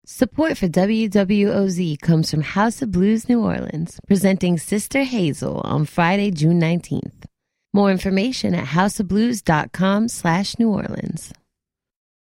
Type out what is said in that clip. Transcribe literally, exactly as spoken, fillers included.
Support for W W O Z comes from House of Blues New Orleans, presenting Sister Hazel on Friday, June nineteenth. More information at houseofblues.com slash New Orleans.